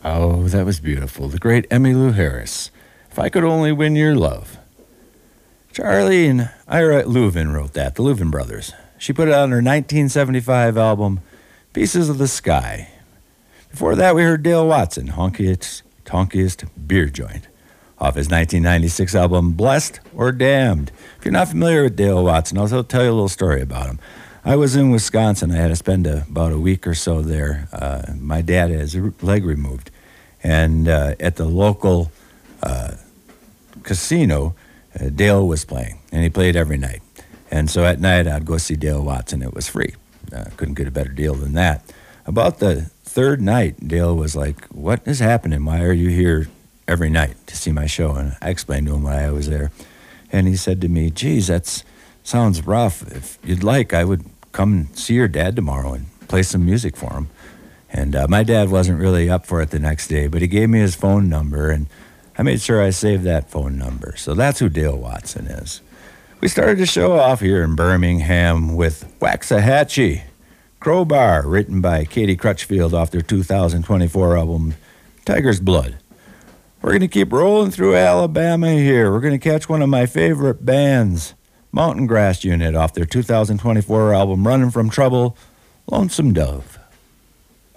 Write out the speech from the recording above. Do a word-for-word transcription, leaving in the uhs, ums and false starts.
Oh, that was beautiful. The great Emmylou Harris. If I Could Only Win Your Love. Charlie and Ira Louvin wrote that, the Louvin brothers. She put it on her nineteen seventy-five album, Pieces of the Sky. Before that, we heard Dale Watson, Honkiest, Tonkiest Beer Joint, off his nineteen ninety-six album, Blessed or Damned. If you're not familiar with Dale Watson, I'll tell you a little story about him. I was in Wisconsin. I had to spend a, about a week or so there. Uh, my dad had his leg removed. And uh, at the local uh, casino, uh, Dale was playing, and he played every night. And so at night, I'd go see Dale Watson. It was free. Uh, couldn't get a better deal than that. About the third night, Dale was like, "What is happening? Why are you here every night to see my show?" And I explained to him why I was there. And he said to me, "Geez, that sounds rough. If you'd like, I would come and see your dad tomorrow and play some music for him." And uh, my dad wasn't really up for it the next day, but he gave me his phone number, and I made sure I saved that phone number. So that's who Dale Watson is. We started the show off here in Birmingham with Waxahachie, Crowbar, written by Katie Crutchfield off their two thousand twenty-four album, Tiger's Blood. We're going to keep rolling through Alabama here. We're going to catch one of my favorite bands, Mountain Grass Unit, off their two thousand twenty-four album, Running from Trouble, Lonesome Dove.